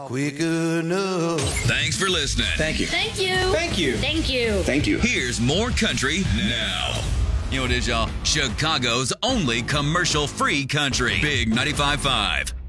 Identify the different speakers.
Speaker 1: Quick enough.
Speaker 2: Thanks for listening.
Speaker 3: Thank you.
Speaker 4: Thank you.
Speaker 3: Thank you.
Speaker 4: Thank you.
Speaker 3: Thank you.
Speaker 2: Here's more country now. You know what it is, y'all? Chicago's only commercial-free country. Big 95.5.